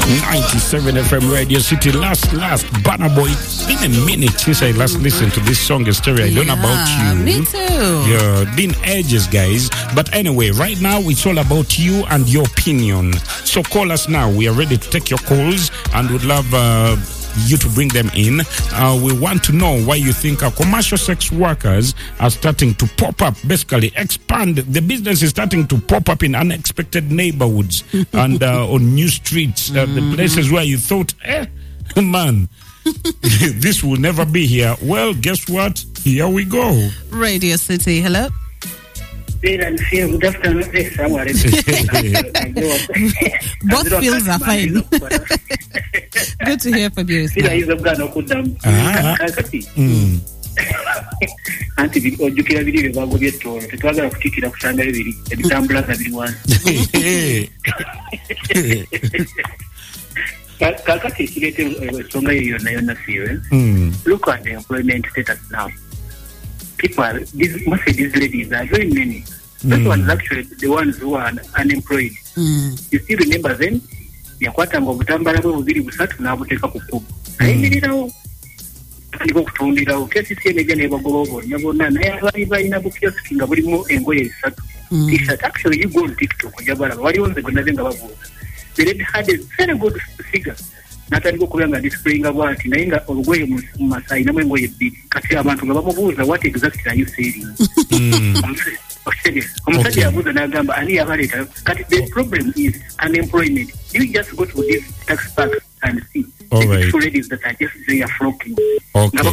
97 FM Radio City. Last, Burna Boy. It's been a minute since I last listened to this song, Hysteria. I don't know about you. Me too. Yeah, been ages, guys. But anyway, right now it's all about you and your opinion. So call us now. We are ready to take your calls and would love you to bring them in. We want to know why you think commercial sex workers are starting to pop up, basically expand. The business is starting to pop up in unexpected neighborhoods and on new streets, the places where you thought, man, this will never be here. Well, guess what? Here we go. Radio City, hello. Good afternoon. Both fields are fine. Good to hear from you. Anti ojukira biri bebago byetoro tetwagala kutikira kusanga bibiri ebitambula biri wansi kakati kirete songa hiyo nayo fiwe. Look at the employment status now. People, these ladies are very many. Those ones actually the ones who are unemployed. You still remember them? Yakwata ngo butambala bwe bubiri busatu na buteka kukubu. Ayindirirawo. Ndiko kutundirawo kesi siyemeje ne bagobo nyabona naye abali balina bukioski nga bulimo engoye esatu. T-shirt actually you go on TikTok jabala wali onze gonazenga bavuga. They had a very good figure. Natandiko kubanga displaying about nainga olugoye mu Masai namwe ngoye bidi kati abantu nga bamubuuza what exactly are you saying. Omusajja yabuuza n'agamba ani yabaleta kati the problem is unemployment. You just go to this tax park and see the two ladies that are just there flocking. Okay.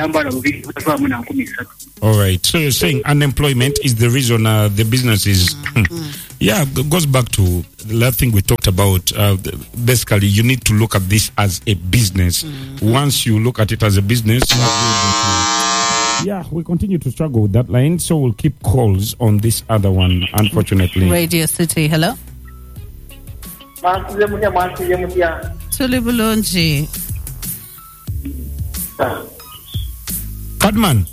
All right. So you're saying unemployment is the reason the business is... Yeah, goes back to the last thing we talked about. Basically, you need to look at this as a business. Once you look at it as a business... Yeah, we continue to struggle with that line, so we'll keep calls on this other one, unfortunately. Radio City, hello? Tuli bulungi. Padman.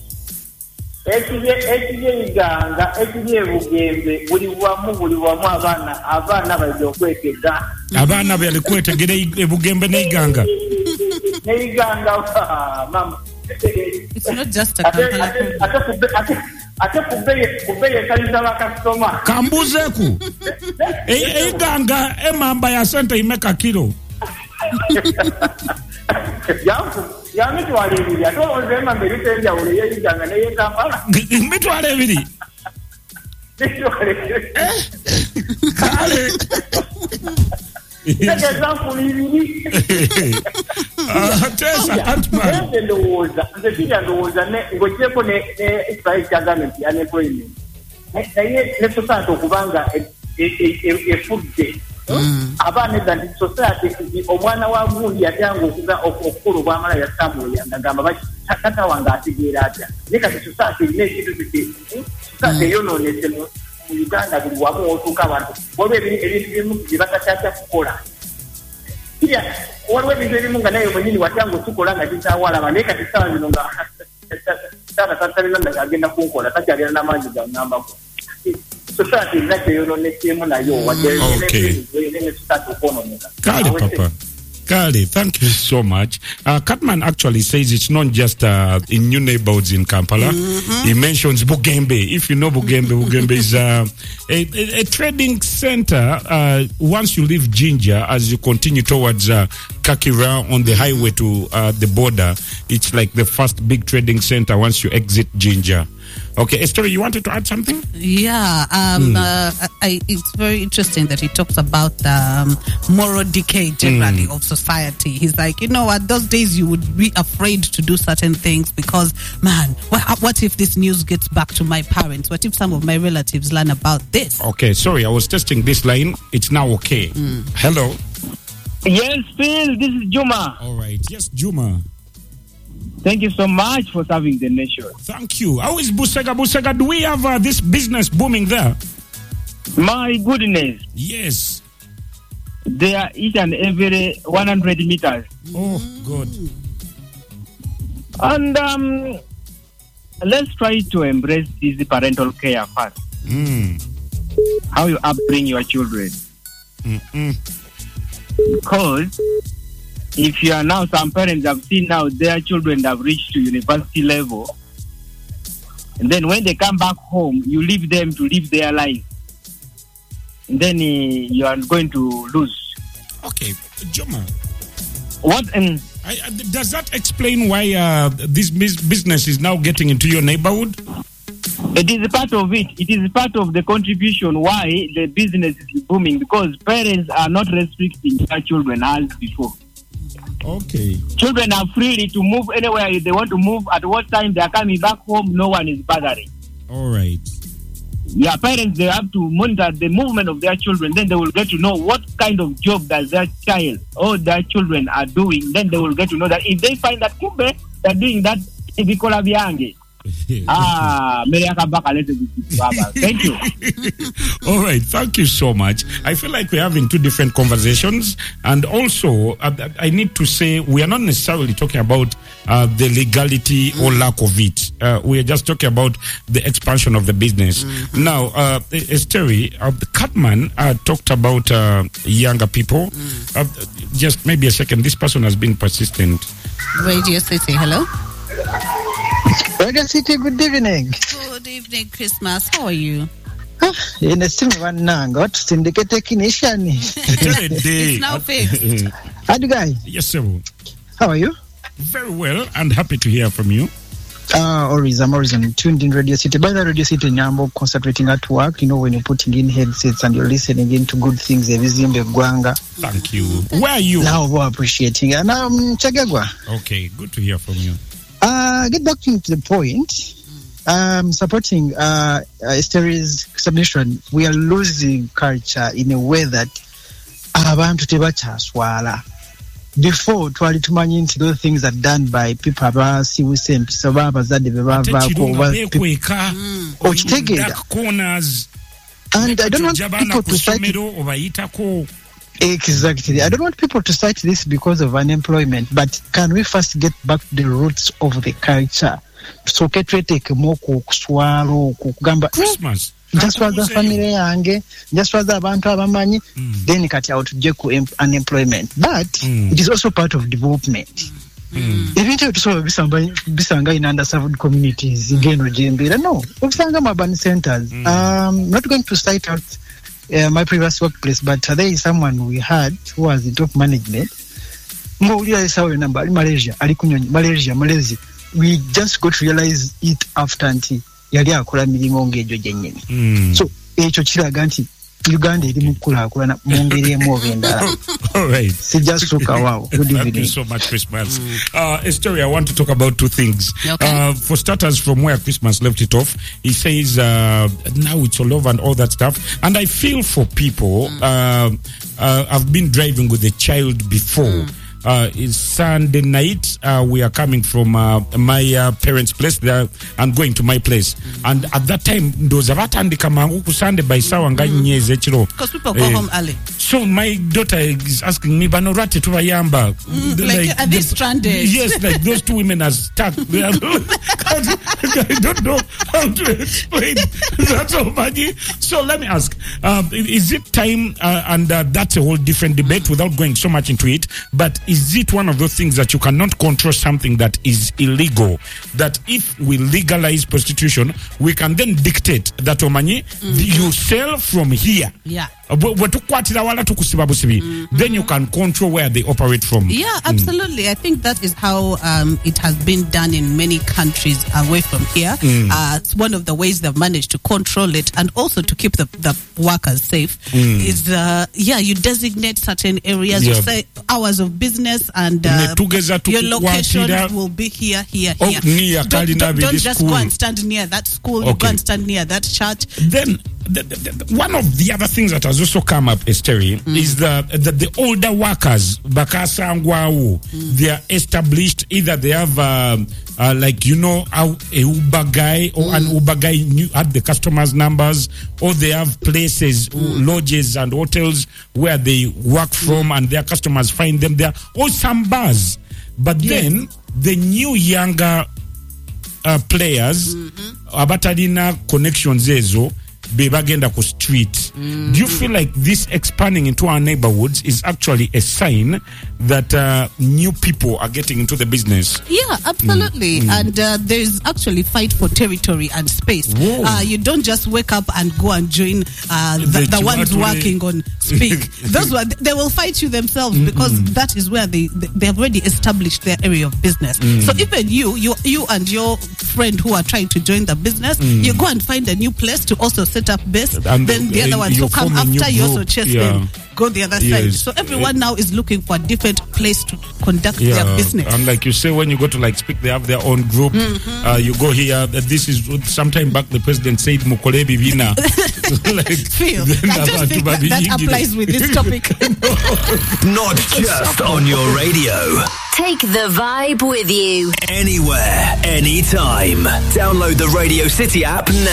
Ekiganga bugembe buli wamu abaana bajja okwetega. Abaana bali kwetegera ebugembe n'iganga. N'iganga mama. It's not just a Kampala. Ate kubeye kaliza bakasoma. Kambuzeku. Iganga emamba ya sente imeka kilo. Ya mitwale ebiri ate olwema mbere tenjawulo y'eganga ne y'Kampala. Mitwale ebiri. Kale. Example ibiri. Tesa Antman. Ndowooza ne ngokyeko ne Israel government unemployment. Naye ne society okubanga efudde. Abaana gandi society omwana wa gundi yatanga okuga okukulu bwamala yasambu yagamba bakata wange ategeera atya. Ne kati society n'ekintu kiti society yonoonese mu Uganda buli wamu otuuka abantu waliwo ebintu bimu bye batakyatya kukola. Waliwo ebintu ebimu nga naye mwenyini watanga okukola nga kitawalaba naye kati sawa zino nga tatalina agenda kunkola takyalina n'amaanyi gangambako. Society nakyo yonoonekemu nayo wadde ne society okwonooneka. Kale papa. Kale, thank you so much. Katman actually says it's not just in new neighborhoods in Kampala. He mentions Bugembe. If you know Bugembe is a trading center. Once you leave Jinja, as you continue towards Kakira on the highway to the border, it's like the first big trading center once you exit Jinja. Okay, Esther, you wanted to add something? Yeah, it's very interesting that he talks about the moral decay generally of society. He's like, you know what, those days you would be afraid to do certain things because, man, what if this news gets back to my parents? What if some of my relatives learn about this? Okay, sorry, I was testing this line. It's now okay. Hello? Yes, Phil, this is Juma. All right, yes, Juma. Thank you so much for serving the nation. Thank you. How is Busega? Busega, do we have this business booming there? My goodness. Yes. They are each and every 100 meters. Oh, God. And let's try to embrace this parental care first. How you upbring your children. Because if you are now, some parents have seen now their children have reached to university level, and then when they come back home, you leave them to live their life, and then you are going to lose. Okay, Joma. What? Does that explain why this business is now getting into your neighborhood? It is a part of it. It is part of the contribution why the business is booming, because parents are not restricting their children as before. Okay. Children are free to move anywhere they want to move. At what time they are coming back home, no one is bothering. All right. Yeah, parents, they have to monitor the movement of their children. Then they will get to know what kind of job does their child or their children are doing. Then they will get to know that if they find that kumbe, they're doing that, thank you. All right, thank you so much. I feel like we're having two different conversations, and also I need to say we are not necessarily talking about the legality or lack of it. We are just talking about the expansion of the business. Now, Esteri, the Catman talked about younger people. Just maybe a second. This person has been persistent. Radio City, hello. Radio City, good evening. Good evening, Christmas. How are you? In a similar got syndicate technician. It's now fixed. Guy. Yes, sir. How are you? Very well, and happy to hear from you. Always, I'm tuned in Radio City. By the Radio City, Nyambo, concentrating at work. You know, when you're putting in headsets and you're listening into good things, thank you. Where are you? Now we're appreciating. And I'm Chagagwa. Okay, good to hear from you. Get back to the point. Supporting Esteri's submission. We are losing culture in a way that abantu tebachaswala. Before twali tumanyi nti those things are done by people abasiwuse empisa babazadde bebavaako corners. And I don't want people to cite exactly. I don't want people to cite this because of unemployment, but can we first get back to the roots of the culture? So ketwetekemu kuswalo kugamba Christmas. Just was the family yange, just was the abantu abamanyi, then kati out ku unemployment. But it is also part of development. Ebintu ebitusobola bisanga in underserved communities ngeno jembera no obisanga mu urban centers. Not going to cite out my previous workplace, but there is someone we had who was in top management. Malaysia. We just got to realize it after until yali akola milimo ngejo jennyini. So ekyo kiraga nti Uganda eri mukulakulana mu ngeri emu oba endala. All right. Wow. Good evening. Thank you so much, Christmas. Esther, I want to talk about two things. Okay. For starters, from where Christmas left it off, he says now it's all over and all that stuff. And I feel for people. I've been driving with a child before. It's Sunday night. We are coming from my parents' place there and going to my place. And at that time, those abatandika mangu ku Sunday by sawa nga nyeze chiro. Because people go home early. So my daughter is asking me, "Banorate tubayamba." Like are they stranded? Yes, like those two women are stuck. I don't know how to explain that already. So let me ask: is it time? And that's a whole different debate without going so much into it. But is it one of those things that you cannot control something that is illegal? That if we legalize prostitution, we can then dictate that omanyi you sell from here. Yeah. Then you can control where they operate from. Yeah, absolutely. I think that is how it has been done in many countries away from here. It's one of the ways they've managed to control it and also to keep the workers safe is you designate certain areas. You say hours of business and your location will be here. Don't just go and stand near that school. You go and stand near that church. Then one of the other things that has also come up, Esteri, is the older workers, Bakasangwao, they are established. Either they have a Uber guy or an Uber guy had the customers' numbers, or they have places, lodges and hotels where they work from, and their customers find them there, or some bars. But then the new younger players, abatalina connections ezo, bebagenda ku street. Do you feel like this expanding into our neighborhoods is actually a sign that new people are getting into the business? Yeah, absolutely. And there's actually fight for territory and space. You don't just wake up and go and join the ones working on Speak. They will fight you themselves because that is where they have already established their area of business. So even you and your friend who are trying to join the business, you go and find a new place to also set up base. And then the other ones who come after you also chase them, go the other side. So everyone now is looking for a different place to conduct their business. And like you say, when you go to like Speak, they have their own group. You go here. This is sometime back the president said Mukole Bivina. Feel. I just think that applies with this topic. Not just on your radio. Take the vibe with you. Anywhere, anytime. Download the Radio City app now.